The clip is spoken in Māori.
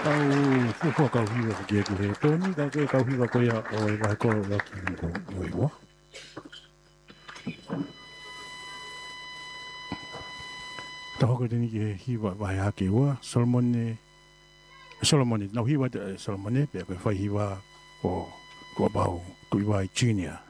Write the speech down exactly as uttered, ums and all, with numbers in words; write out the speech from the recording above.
au fuko ka hiwa ke ku he toni ka ke ka hiwa ko ya o e vai ko ya ki ko o e wa ta hoko tini ke hiwa vai ha ke wa Solomone Solomone no hiwa te Solomone pe ko fai hiwa o ko bau ku vai Junior